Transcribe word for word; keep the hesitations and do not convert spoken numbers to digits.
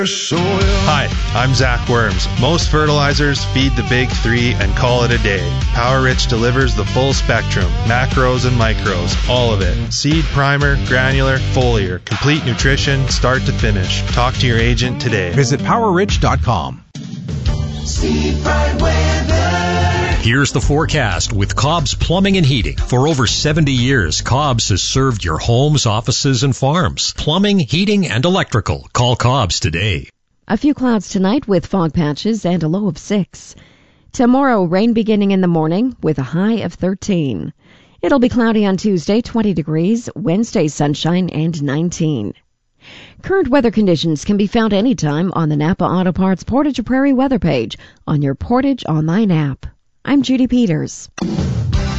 Hi, I'm Zach Worms. Most fertilizers feed the big three and call it a day. Power Rich delivers the full spectrum, macros and micros, all of it. Seed, primer, granular, foliar, complete nutrition, start to finish. Talk to your agent today. Visit power rich dot com. Seed Pride weather. Here's the forecast with Cobb's Plumbing and Heating. For over seventy years, Cobb's has served your homes, offices, and farms. Plumbing, heating, and electrical. Call Cobb's today. A few clouds tonight with fog patches and a low of six. Tomorrow, rain beginning in the morning with a high of thirteen. It'll be cloudy on Tuesday, twenty degrees. Wednesday, sunshine and nineteen. Current weather conditions can be found anytime on the Napa Auto Parts Portage Prairie weather page on your Portage Online app. I'm Judy Peters.